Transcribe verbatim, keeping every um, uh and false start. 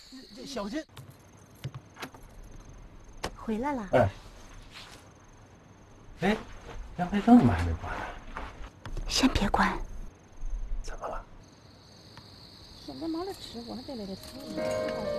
这小心！ 回来了。 哎，哎，阳台灯怎么还没关呢？ 先别关。 怎么了？ 现在没得吃，我还得来点吃。